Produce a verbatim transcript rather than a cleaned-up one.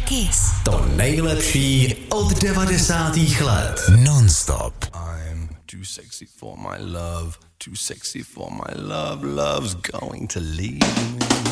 Kiss. To nejlepší od devadesátých let. Non-stop. I'm too sexy for my love, too sexy for my love, love's going to leave me.